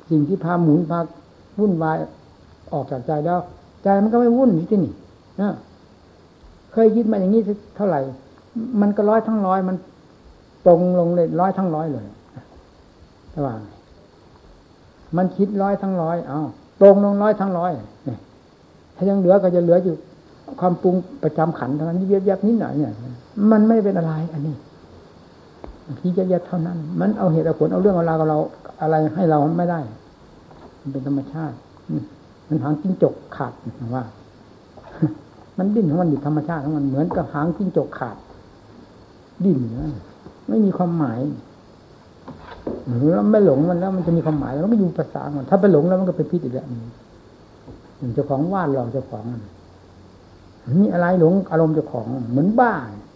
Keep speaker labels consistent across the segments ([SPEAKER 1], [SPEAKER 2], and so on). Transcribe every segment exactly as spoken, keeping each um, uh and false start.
[SPEAKER 1] สิ่งที่พาหมุนพาวุ่นวายออกจากใจแล้วใจมันก็ไม่วุ่นที่นี่นะเคยคิดมาอย่างนี้เท่าไหร่มันก็ร้อยทั้งร้อยมันตรงลงเลยร้อยทั้งร้อยเลยระหว่างมันคิดร้อยทั้งร้อยเอาตรงลงร้อยทั้งร้อยเนี่ยถ้ายังเหลือก็จะเหลืออยู่ความปรุงประจำขันเท่านั้นเย็บๆนิดหน่อยเนี่ยมันไม่เป็นอะไรอันนี้ที่เย็บๆเท่านั้นมันเอาเหตุเอาผลเอาเรื่องเอาราวกับเราอะไรให้เราไม่ได้มันเป็นธรรมชาติมันหางจิ้งจกขาดว่ามันดิ้นของมันอยู่ธรรมชาติของมันเหมือนกับหางจิ้งจกขาดดิ้นนะไม่มีความหมายแล้วไม่หลงมันแล้วมันจะมีความหมายแล้วไม่อยู่ภาษามันถ้าไปหลงแล้วมันก็เป็นพิษอีกแล้วเจ้าของวาดหลอกเจ้าของมันนี่อะไรหลงอารมณ์เจ้าของเหมือนบ้า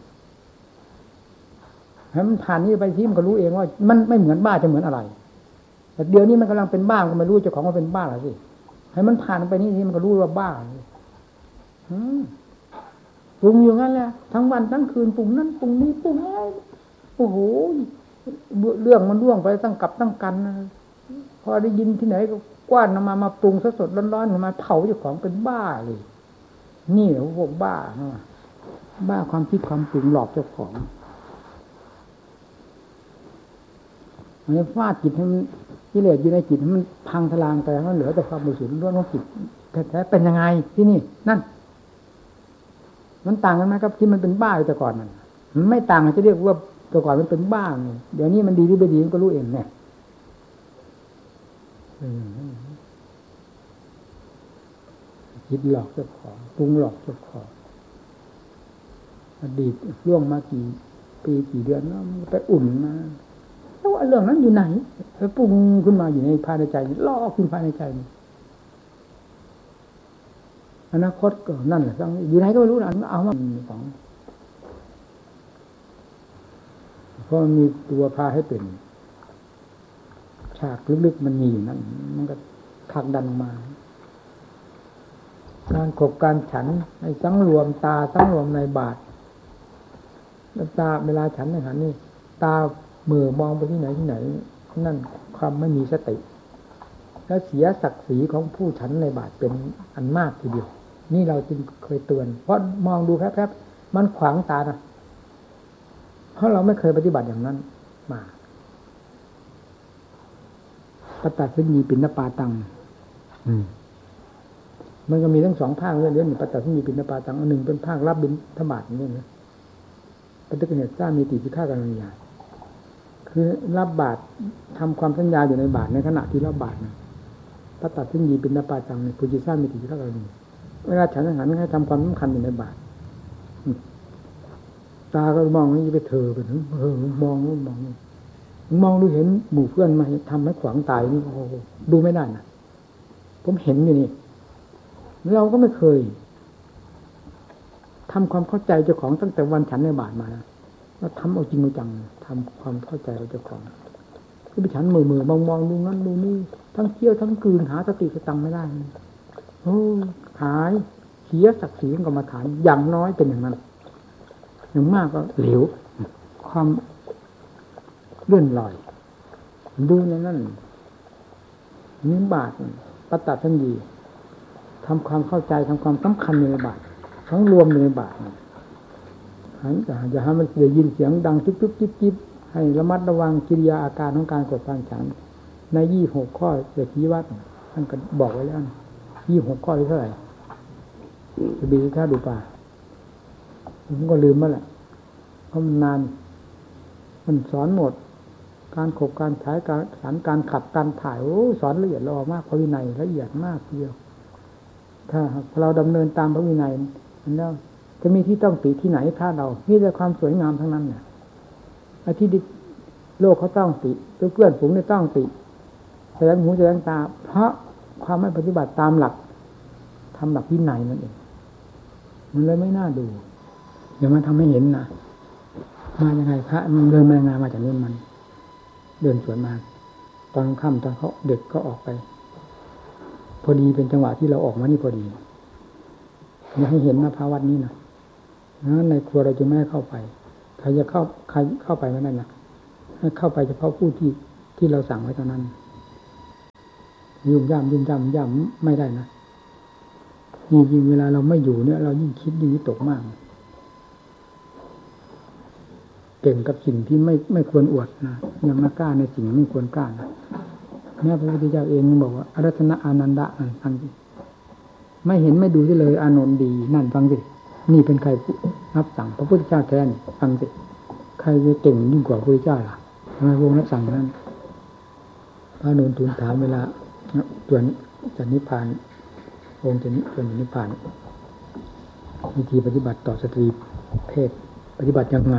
[SPEAKER 1] ให้มันผ่านนี้ไปที่มันก็รู้เองว่ามันไม่เหมือนบ้าจะเหมือนอะไรแต่เดี๋ยวนี้มันกำลังเป็นบ้าก็ไม่รู้เจ้าของว่าเป็นบ้าหรือสิให้มันผ่านไปนี่ที่มันก็รู้ว่าบ้าปรุงอยู่งั้นแหละทั้งวันทั้งคืนปรุงนั่นปรุงนี้ปรุงอะไรโอ้โหเรื่องมันร่วงไปตั้งกับตั้งกันพอได้ยินที่ไหนก็กว้านมามาปรุงสดๆร้อนๆมาเผาเจ้าของเป็นบ้าเลยนี่เหรอพวกบ้าบ้าความคิดความปรุงหลอกเจ้าของมันฟาดจิตให้มันกิเลสอยู่ในจิตให้มันพังทลายไปมันเหลือแต่ความบริสุทธิ์ล้วนของจิตแท้ๆเป็นยังไงที่นี่นั่นมันต่างกันไหมครับที่มันเป็นบ้าแต่ก่อนมันมันไม่ต่างจะเรียกว่าแต่ก่อนมันเป็นบ้าเดี๋ยวนี้มันดีหรือไม่ดีมันก็รู้เองเนี่ยคิดหลอกเจ้าของปรุงหลอกเจ้าของอดีตล่วงมากี่ปีกี่เดือนแล้วมันไปอุ่นมาแล้วว่าเรื่องนั้นอยู่ไหนไปปรุงขึ้นมาอยู่ในภายในใจลอกขึ้นภายในใจอนาคตก็นั่นแหละอยู่ไหนก็ไม่รู้นะเอามาของเพราะมีตัวพาให้เป็นฉากลึกๆมันมีอยู่นั่นมันก็ผลักดันมาการขบการฉันให้สังรวมตาสังรวมในบาทตาเวลาฉันในหันนี่ตาเมื่อมองไปที่ไหนที่ไหนนั่นความไม่มีสติแล้วเสียศักดิ์ศรีของผู้ฉันในบาทเป็นอันมากทีเดียวนี่เราจึงเคยเตือนเพราะมองดูแป๊บๆมันขวางตานะเพราะเราไม่เคยปฏิบัติอย่างนั้นมาปตัสสญีปิณปาตังมันก็มีทั้งสองภาคเรื่องนี้ปตัสสญีปิณปาตังอันหนึ่งเป็นภาครับบิณฑบาตนี่นะปฏิกิริยาสร้างมีติสิกขาการิยาคือรับบาตรทำความสัญญาอยู่ในบาตรในขณะที่รับบาตรนะปตัสสญีปิณปาตังเนี่ยปุจิสร้างมีติสิกขาการิยาเวลาฉันอาหารให้ทำความสำคัญอยู่ในบาตรตาก็มองนี่ไปเธอไปถึงเออมองมองมองดูเห็นหมู่เพื่อนมาทำให้ขวางตายนี่โอ้โหดูไม่ได้นะผมเห็นอยู่นี่เราก็ไม่เคยทำความเข้าใจเจ้าของตั้งแต่วันฉันในบาตรมานะเราทำเอาจริงเอาจังทำความเข้าใจเราเจ้าของคือไปฉันมือมือมองมองดูนั้นดูนี่ทั้งเที่ยวทั้งคืนหาสติสตังไม่ได้โอ้หายเสียศักดิ์ศรีกรรมฐานอย่างน้อยเป็นอย่างนั้นอย่างมากก็เหลวความเลื่อนลอยดูในนั้นนิบาตปตัสสญีทำความเข้าใจทำความสำคัญในบาตทั้งรวมในบาตหันอย่าให้มันได้ยินเสียงดังจุ๊บจุ๊บจิ๊บจิ๊บให้ระมัดระวังกิริยาอาการของการกดการฉันในยี่หกข้อเกิดชี้วัดท่านก็บอกไว้แล้วยี่หกข้อที่เท่าไหร่จะบีถ้าดูป่าผมก็ลืมมาแหละเพราะมันนานมันสอนหมดการขบการใช้การสารการขับการถ่ายโอ้สอนละเอียดละออมากพระวินัยละเอียดมากทีเดียวถ้าเราดำเนินตามพระวินัยมันแล้วจะมีที่ต้องติที่ไหนถ้าเรามีแต่ความสวยงามทั้งนั้นเนี่ยไอ้ที่โลกเขาต้องติเพื่อนผมเนี่ยต้องติแสดงหูแสดงตาเพราะความไม่ปฏิบัติตามหลักทำหลักวินัยนั่นเองมันเลยไม่น่าดูเดี๋ยวมันทำให้เห็นนะมายังไงพระมันเดินมายังไงมาจากนู้นมันเดินสวนมาตอนค่ำตอนเขาเด็กก็ออกไปพอดีเป็นจังหวะที่เราออกมานี่พอดีอยากให้เห็นนะภาวัดนี้นะในครัวเราจะไม่ให้เข้าไปใครจะเข้าใครเข้าไปไม่ได้นะให้เข้าไปเฉพาะผู้ที่ที่เราสั่งไว้เท่านั้นยุ่มย่ำยุ่มย่ำย่ำไม่ได้นะยิ่งเวลาเราไม่อยู่เนี่ยเรายิ่งคิดยิ่งวิตกมากเก่งกับสิ่งที่ไม่ไม่ควรอวดนะยังมากล้าในสิ่งไม่ควรกล้านะแม่พระพุทธเจ้าเองยังบอกว่าอรัตนะอานันดะนั่นฟังสิไม่เห็นไม่ดูที่เลยอานนท์ดีนั่นฟังสินี่เป็นใครรับสั่งพระพุทธเจ้าแทนฟังสิใครจะเก่งยิ่งกว่าพระพุทธเจ้าล่ะทำไมวงรับสั่งนั้นพระอานนท์ทูลถามเวลาตัวจะนิพพานองค์จะนิตัวนิพพานวิธีปฏิบัติต่อสตรีเพศปฏิบัติยังไง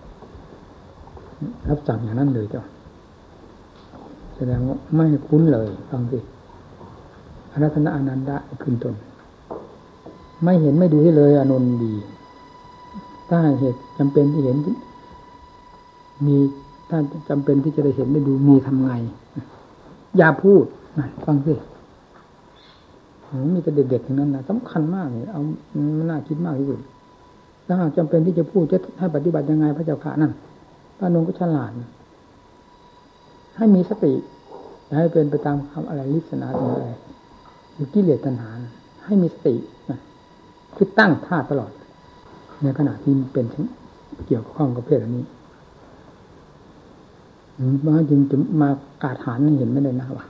[SPEAKER 1] รับสั่งอย่างนั้นเลยเจ้าแสดงว่าไม่คุ้นเลยฟังสิอรัตนะอนันดะขึ้นต้นไม่เห็นไม่ดูให้เลยอานนท์ดีถ้าเหตุจำเป็นที่เห็นมีถ้าจำเป็นที่จะได้เห็นได้ดูมีทำไงอย่าพูดนะฟังสิมีแต่เด็กๆทั้งนั้นนะสำคัญมากเลยเอามันน่าคิดมากที่สุดถ้าหากจำเป็นที่จะพูดจะให้ปฏิบัติยังไงพระเจ้าค่ะนั่นพระนงก็ฉลาดให้มีสติให้เป็นไปตามคำอะไรลิศนาอะไรหรือกิเลสตัณหาให้มีสติคือตั้งท่าตลอดในขณะที่เป็นเกี่ยวข้องกับเพศอันนี้มาจึงจะมากาดหารเห็นไม่ได้นะว่า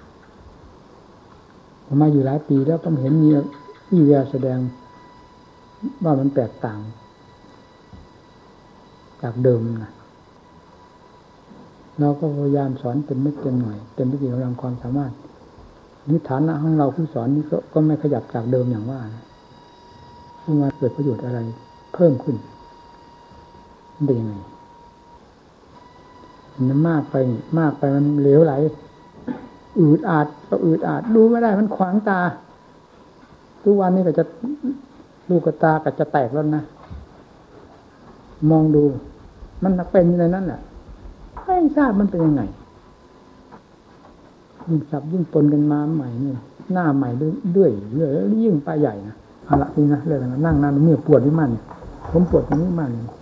[SPEAKER 1] ผมมาอยู่หลายปีแล้วก็เห็นมีวิแววแสดงว่ามันแตกต่างจากเดิมนะเราก็พยายามสอนเต็มเม็ดเต็มหน่วยเต็มที่กำลังความสามารถนิฐานะของเราผู้สอนนี่ก็ก็ไม่ขยับจากเดิมอย่างว่านะที่มาเกิดประโยชน์อะไรเพิ่มขึ้นมันเป็นยังไงมันมากไปมากไปมันเหลวไหลอืดอาดก็อืดอาดดูไม่ได้มันขวางตาทุกวันนี้ก็จะลูกตาก็จะแตกแล้วนะมองดูมันเป็นอะไรนั่นแหละไม่ทราบมันเป็นยังไงยิ่งสับยิ่งปนกันมาใหม่เนี่ยหน้าใหม่เรื่อยเรื่อยยิ่งไปใหญ่นะเอาละนี่นะเรื่องนั้นนั่งนานเมื่อปวดที่มันผมปวดตรงนี้มัน